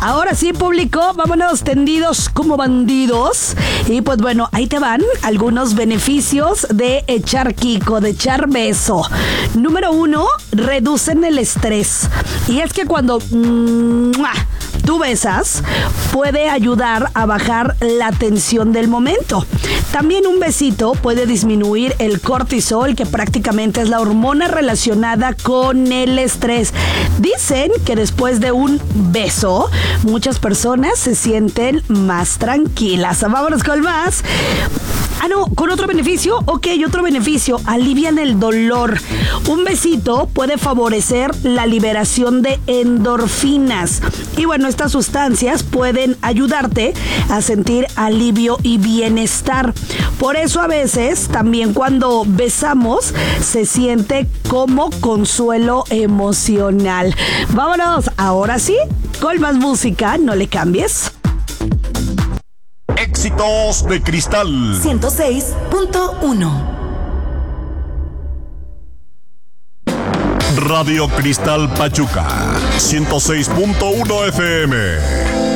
Ahora sí, público, vámonos tendidos como bandidos. Y pues bueno, ahí te van algunos beneficios de echar Kiko, de echar beso. Número 1, reducen el estrés. Y es que cuando tú besas, puede ayudar a bajar la tensión del momento. También un besito puede disminuir el cortisol, que prácticamente es la hormona relacionada con el estrés. Dicen que después de un beso, muchas personas se sienten más tranquilas. Vámonos con más. ¿Con otro beneficio? Ok, otro beneficio, alivian el dolor. Un besito puede favorecer la liberación de endorfinas. Y bueno, estas sustancias pueden ayudarte a sentir alivio y bienestar. Por eso a veces también cuando besamos se siente como consuelo emocional. Vámonos, ahora sí, con más música, no le cambies. Éxitos de Cristal 106.1. Radio Cristal Pachuca 106.1 FM.